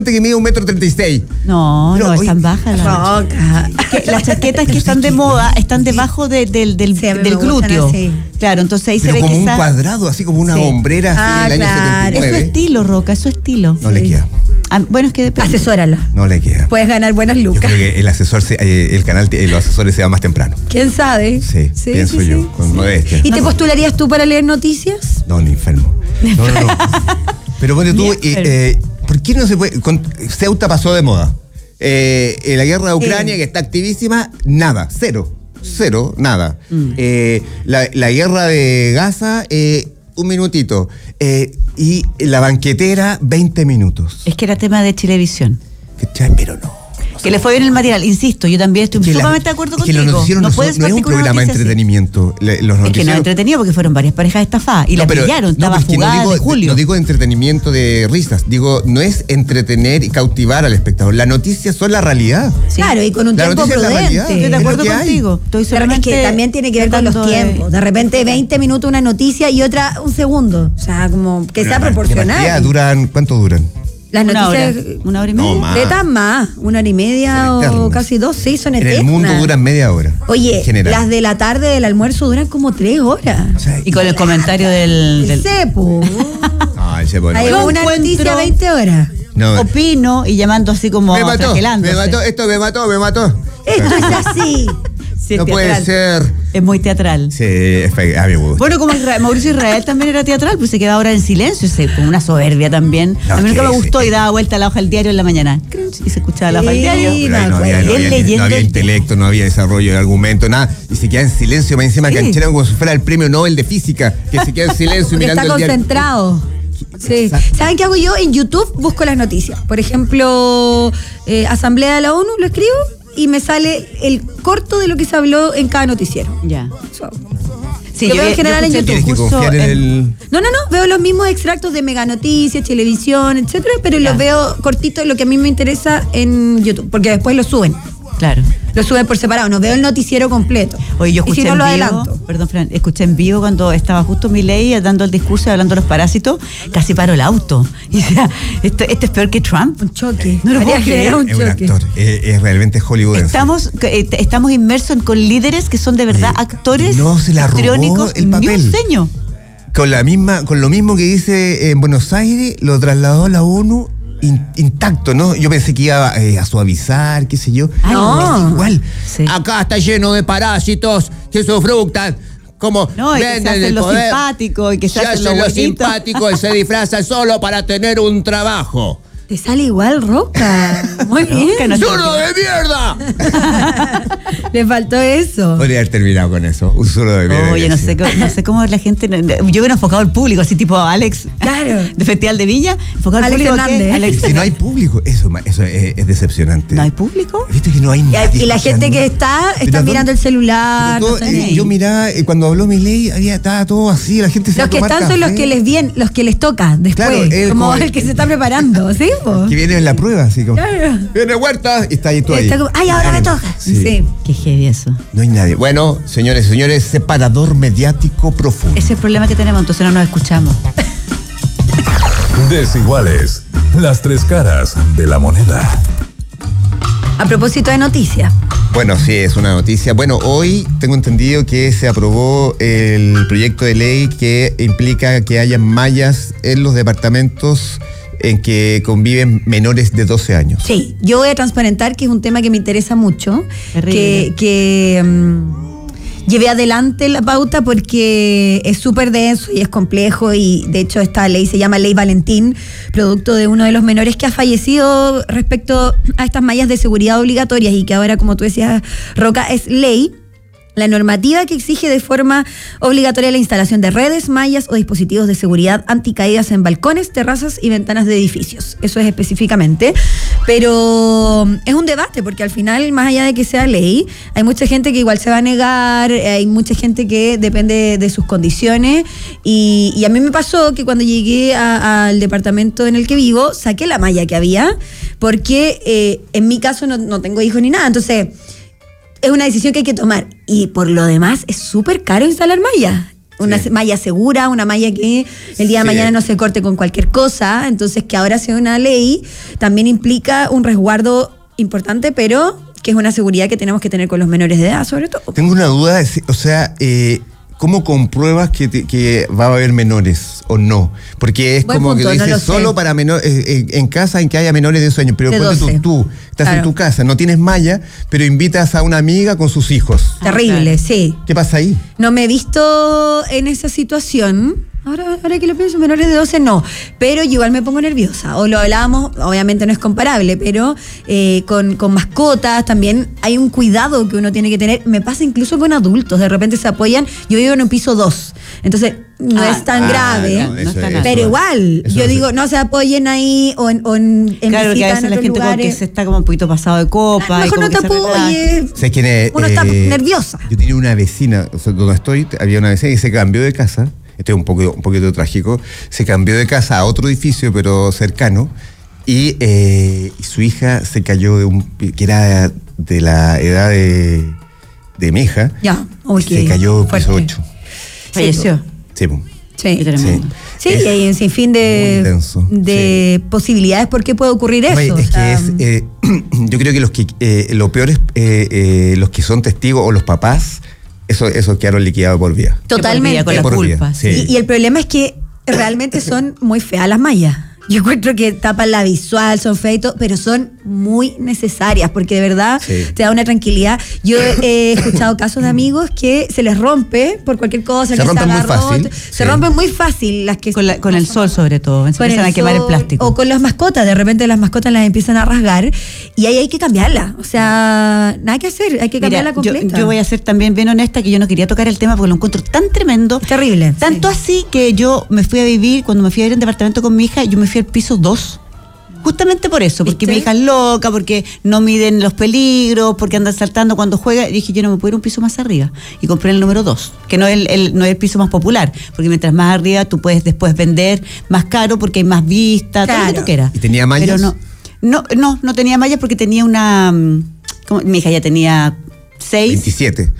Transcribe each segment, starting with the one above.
que mide 1,36 m. No, pero, no, es tan baja la Roca. Las chaquetas que están de moda están debajo del glúteo. Claro, entonces ahí pero se ve como que un cuadrado, así como una hombrera así del año 79. Es su estilo, Roca, es su estilo. No le queda. Bueno, es que depende. Asesórala. No le queda. Puedes ganar buenas lucas. Yo creo que el asesor, el canal, los asesores se van más temprano. ¿Quién sabe? Sí, pienso yo, con modestia. ¿Y te postularías tú para leer noticias? No, ni enfermo. No. Pero bueno, tú, ¿por qué no se puede? Ceuta pasó de moda. La guerra de Ucrania, que está activísima, nada, cero, nada. La guerra de Gaza, un minutito. Y la banquetera, 20 minutos. Es que era tema de Chilevisión. Pero no. Que le fue bien el material, insisto, yo también estoy sumamente de acuerdo contigo. Que los noticieros no es un programa de entretenimiento. Es que no es entretenido porque fueron varias parejas estafadas y la pillaron, estaba jugada de Julio. No digo entretenimiento de risas, digo, no es entretener y cautivar al espectador. La noticia son la realidad. Sí. Claro, y con un tiempo prudente. Estoy de acuerdo contigo. Es que también tiene que ver con los tiempos. De repente 20 minutos una noticia y otra un segundo. O sea, como que sea proporcional. ¿Cuánto duran? Las noticias. ¿Una hora y media? No, más. 1 hora y media o casi 2, sí, son eternas. En el mundo duran media hora. Oye, las de la tarde del almuerzo duran como 3 horas. O sea, y con el comentario del cepo. El cepo. Hay una noticia 20 horas. No. Opino y llamando así como me mató, esto me mató. Esto es así. Sí, no puede ser. Es muy teatral. Sí, es a mí me gusta. Bueno, como Mauricio Israel también era teatral, pues se queda ahora en silencio, con una soberbia también. A mí nunca me gustó y daba vuelta a la hoja del diario en la mañana. Y se escuchaba la hoja del diario. No había intelecto, no había desarrollo de argumento, nada. Y se queda en silencio, me encima cancheran como si fuera el premio Nobel de Física, que se queda en silencio mirando el diario. Está concentrado. Sí. ¿Saben qué hago yo? En YouTube busco las noticias. Por ejemplo, Asamblea de la ONU, lo escribo y me sale el corto de lo que se habló en cada noticiero. Ya. Sí, yo veo en general en YouTube. No, veo los mismos extractos de Mega Noticias, Televisión, etcétera, pero los veo cortitos, lo que a mí me interesa en YouTube, porque después lo suben. Claro. Lo suben por separado, no veo el noticiero completo. Oye, yo escuché perdón, Fran, escuché en vivo cuando estaba justo Milei dando el discurso y hablando de los parásitos, casi paró el auto. Y o sea, esto es peor que Trump. Un choque. No lo puedo creer. Es un actor, es realmente hollywoodense. Estamos inmersos con líderes que son de verdad actores histriónicos, el papel. Ni un ceño. Con lo mismo que dice en Buenos Aires, lo trasladó a la ONU intacto, ¿no? Yo pensé que iba a suavizar, qué sé yo. No. Es igual. Sí. Acá está lleno de parásitos que sufructan. Como venden el poder. Simpático y que se hacen los simpáticos y se disfrazan solo para tener un trabajo. Te sale igual, Roca. Muy bien. ¡Zurdo de mierda! Le faltó eso. Podría haber terminado con eso. Un zurdo de mierda. Oye, no sé cómo la gente. Yo hubiera enfocado al público, así tipo Alex. Claro. De Festival de Viña. Enfocado al público. Alex. Si no hay público, eso es decepcionante. ¿No hay público? Viste que no hay nadie. Y la gente que está mirando el celular. Yo miraba, cuando habló Milei, estaba todo así, la gente se Los que están son los que les toca después. Claro, como el que se está preparando, ¿sí? Que viene en la prueba, así como. Claro. Viene Huerta y está ahí tú ahí. Ahora me toca. Sí. Qué heavy eso. No hay nadie. Bueno, señores, separador mediático profundo. Ese es el problema que tenemos, entonces no nos escuchamos. Desiguales. Las 3 caras de la moneda. A propósito de noticias. Bueno, sí, es una noticia. Bueno, hoy tengo entendido que se aprobó el proyecto de ley que implica que haya mallas en los departamentos en que conviven menores de 12 años. Sí, yo voy a transparentar que es un tema que me interesa mucho, que llevé adelante la pauta porque es súper denso y es complejo y de hecho esta ley se llama Ley Valentín, producto de uno de los menores que ha fallecido respecto a estas mallas de seguridad obligatorias y que ahora, como tú decías, Roca, es ley. La normativa que exige de forma obligatoria la instalación de redes, mallas o dispositivos de seguridad anticaídas en balcones, terrazas y ventanas de edificios. Eso es específicamente. Pero es un debate porque al final, más allá de que sea ley, hay mucha gente que igual se va a negar, hay mucha gente que depende de sus condiciones. Y a mí me pasó que cuando llegué al departamento en el que vivo, saqué la malla que había porque en mi caso no tengo hijos ni nada. Entonces es una decisión que hay que tomar. Y por lo demás, es súper caro instalar mallas. una malla segura, una malla que el día de mañana no se corte con cualquier cosa. Entonces, que ahora sea una ley también implica un resguardo importante, pero que es una seguridad que tenemos que tener con los menores de edad, sobre todo. Tengo una duda, o sea, ¿cómo compruebas que va a haber menores o no? Porque es como que dices solo para menores, en casa en que haya menores de 12 años, pero tú estás en tu casa, no tienes malla, pero invitas a una amiga con sus hijos. Terrible, sí. ¿Qué pasa ahí? No me he visto en esa situación. Ahora que lo pienso, menores de 12 no, pero yo igual me pongo nerviosa. O lo hablábamos, obviamente no es comparable, pero con mascotas también hay un cuidado que uno tiene que tener. Me pasa incluso con adultos, de repente se apoyan. Yo vivo en un piso 2, entonces no es tan grave, pero igual, yo digo, no se apoyen ahí o en claro, que a veces la gente lugares. porque se está como un poquito pasado de copa. Mejor no te apoyes. Uno está nerviosa. Yo tenía una vecina, o sea, donde estoy, había una vecina que se cambió de casa. Esto es un poquito trágico. Se cambió de casa a otro edificio, pero cercano, y su hija se cayó que era de la edad de mi hija. Ya, se cayó piso 8. Falleció. Sí. Sí, y hay un sinfín de posibilidades por qué puede ocurrir eso. Yo creo que lo peor es los que son testigos o los papás. Eso quedaron liquidados por vida. Totalmente. Con la culpa. Sí. Y el problema es que realmente son muy feas las mallas. Yo encuentro que tapan la visual, son feas y todo, pero son muy necesarias porque de verdad te da una tranquilidad. Yo he escuchado casos de amigos que se les rompe por cualquier cosa. Se rompen muy fácil. Se rompen muy fácil las que... Con el sol sobre todo, empiezan a quemar el plástico. O con las mascotas, de repente las mascotas las empiezan a rasgar y ahí hay que cambiarla. O sea, nada que hacer, hay que cambiarla completa. Yo voy a ser también bien honesta que yo no quería tocar el tema porque lo encuentro tan tremendo. Terrible. Tanto así que yo me fui a vivir, cuando me fui a vivir en departamento con mi hija, yo me fui al piso 2. Justamente por eso, porque mi hija es loca, porque no miden los peligros, porque anda saltando cuando juega. Y dije, yo no me puedo ir un piso más arriba. Y compré el número 2, que no es el piso más popular, porque mientras más arriba tú puedes después vender más caro porque hay más vista, todo lo que tú quieras. ¿Y tenía mallas? Pero no tenía mallas porque tenía una... mi hija ya tenía 6. 27.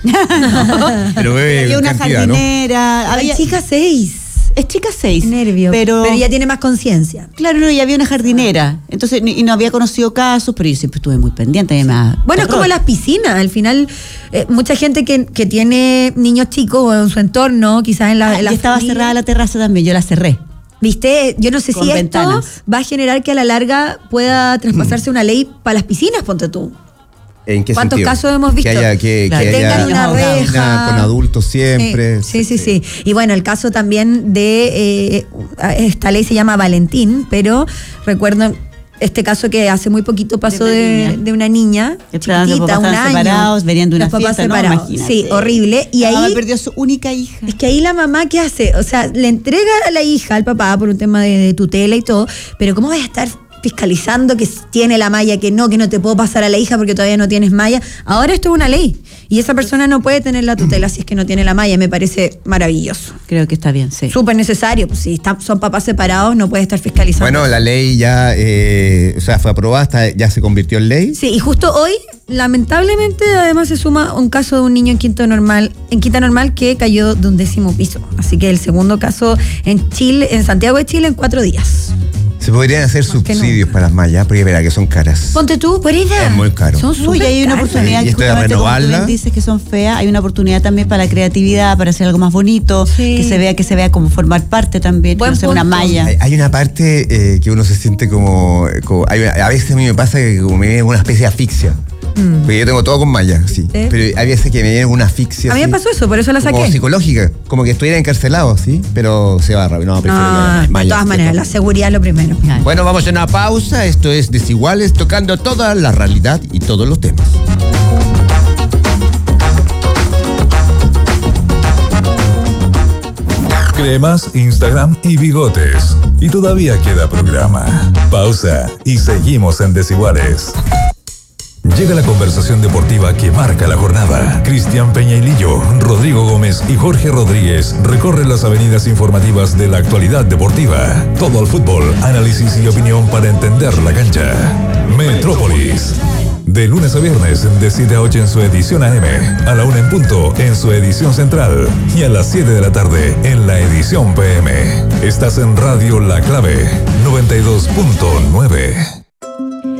Pero había una jardinera. ¿no? Había chica 6. Es chica 6. Nervio. Pero ya tiene más conciencia. Claro, no, ya había una jardinera. Entonces, y no había conocido casos, pero yo siempre estuve muy pendiente. Bueno, es como las piscinas. Al final, mucha gente que tiene niños chicos o en su entorno, quizás en la estaba familia, cerrada la terraza también, yo la cerré. ¿Viste? Yo no sé si esto va a generar que a la larga pueda traspasarse una ley para las piscinas, ponte tú. ¿En qué ¿Cuántos sentido? casos hemos visto? Que tengan una reja. Con adultos siempre. Sí. Y bueno, el caso también de esta ley se llama Valentín, pero recuerdo este caso que hace muy poquito pasó de una niña chiquitita, un año. Separados, venían de una los papás fiesta, separados. ¿no? Sí, horrible. Y la mamá ahí perdió a su única hija. Es que ahí la mamá, ¿qué hace? O sea, le entrega a la hija al papá por un tema de tutela y todo, pero ¿cómo vas a estar fiscalizando que tiene la malla, que no te puedo pasar a la hija porque todavía no tienes malla? Ahora esto es una ley y esa persona no puede tener la tutela si es que no tiene la malla. Me parece maravilloso. Creo que está bien, sí. Súper necesario. Pues si son papás separados, no puede estar fiscalizando. Bueno, la ley ya fue aprobada, ya se convirtió en ley. Sí, y justo hoy, lamentablemente, además se suma un caso de un niño en quinta normal que cayó de un 10º piso. Así que el segundo caso en Chile, en Santiago de Chile, en 4 días. Se podrían hacer subsidios para las mallas, porque verá que son caras. Ponte tú, por idea. Es muy caro. Son súper y hay una oportunidad, y esto de renovarla. Como tú dices que son feas, hay una oportunidad también para la creatividad, para hacer algo más bonito, que se vea como formar parte también, no sea una malla. Hay una parte que uno se siente como a veces a mí me pasa que como me viene una especie de asfixia. Porque yo tengo todo con malla, sí. Pero hay veces que me viene una asfixia. A mí me pasó eso, por eso la saqué. Como psicológica, como que estuviera encarcelado, ¿sí? Pero se va rápido. No, prefiero de todas maneras, la seguridad es lo primero. Bueno, vamos a una pausa. Esto es Desiguales, tocando toda la realidad y todos los temas. Cremas, Instagram y bigotes. Y todavía queda programa. Pausa y seguimos en Desiguales. Llega la conversación deportiva que marca la jornada. Cristian Peñailillo, Rodrigo Gómez y Jorge Rodríguez recorren las avenidas informativas de la actualidad deportiva. Todo el fútbol, análisis y opinión para entender la cancha. Metrópolis. De lunes a viernes, de 7 a 8 en su edición AM, a la 1 en punto en su edición central y a las 7 de la tarde en la edición PM. Estás en Radio La Clave 92.9.